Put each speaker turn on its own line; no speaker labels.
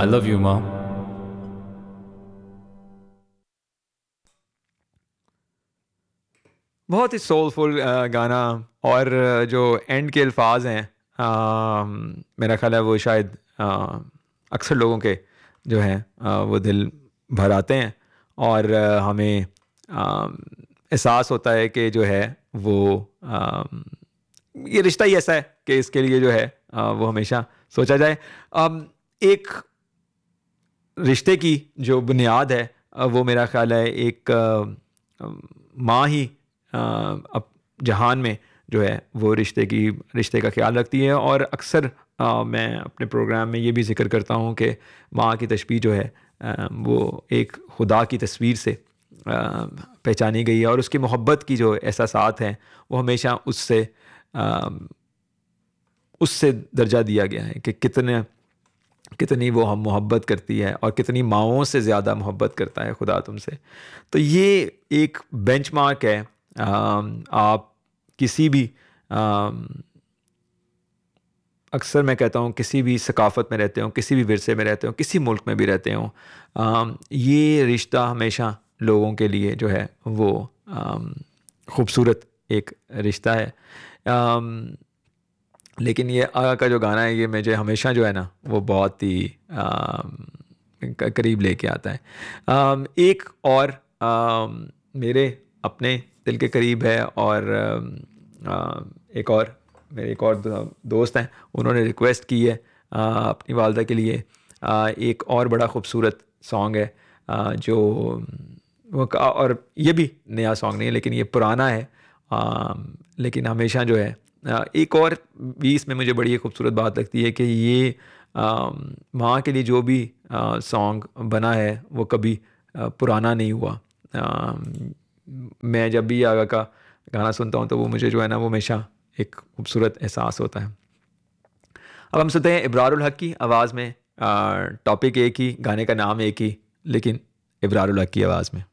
I love you, Mom.
बहुत ही soulful गाना। और जो एंड के अल्फाज हैं, मेरा ख्याल है वो शायद अक्सर लोगों के जो हैं वो दिल भर आते हैं। और हमें एहसास होता है कि जो है वो ये रिश्ता ही ऐसा है कि इसके लिए जो है वो हमेशा सोचा जाए। एक रिश्ते की जो बुनियाद है वो मेरा ख्याल है एक माँ ही अब जहान में जो है वो रिश्ते का ख्याल रखती है। और अक्सर मैं अपने प्रोग्राम में ये भी ज़िक्र करता हूँ कि माँ की तशबीह जो है वो एक खुदा की तस्वीर से पहचानी गई है। और उसकी मोहब्बत की जो एहसासात हैं वो हमेशा उससे दर्जा दिया गया है कि कितनी वो हम मोहब्बत करती है और कितनी माँओं से ज़्यादा मोहब्बत करता है खुदा तुमसे। तो ये एक बेंचमार्क है। आप किसी भी अक्सर मैं कहता हूँ किसी भी सकाफ़त में रहते हो, किसी भी विरसे में रहते हो, किसी मुल्क में भी रहते हो, ये रिश्ता हमेशा लोगों के लिए जो है वो ख़ूबसूरत एक रिश्ता है। लेकिन ये आगा का जो गाना है ये मुझे हमेशा जो है ना वो बहुत ही करीब लेके आता है। एक और मेरे अपने दिल के करीब है। और एक और मेरे एक और दोस्त हैं, उन्होंने रिक्वेस्ट की है अपनी वालदा के लिए एक और बड़ा ख़ूबसूरत सॉन्ग है जो और ये भी नया सॉन्ग नहीं है लेकिन ये पुराना है। लेकिन हमेशा जो है एक और भी इसमें मुझे बड़ी खूबसूरत बात लगती है कि ये माँ के लिए जो भी सॉन्ग बना है वो कभी पुराना नहीं हुआ। मैं जब भी आगा का गाना सुनता हूँ तो वो मुझे जो है ना वो हमेशा एक खूबसूरत एहसास होता है। अब हम सुनते हैं इब्रारुल हक की आवाज़ में। टॉपिक एक ही, गाने का नाम एक ही, लेकिन इब्रारुल हक की आवाज़ में।